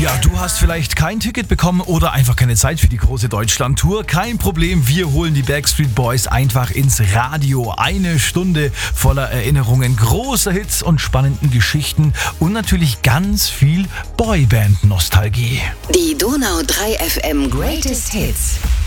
Ja, du hast vielleicht kein Ticket bekommen oder einfach keine Zeit für die große Deutschland-Tour. Kein Problem, wir holen die Backstreet Boys einfach ins Radio. 1 Stunde voller Erinnerungen, großer Hits und spannenden Geschichten und natürlich ganz viel Boyband-Nostalgie. Die Donau 3 FM Greatest Hits.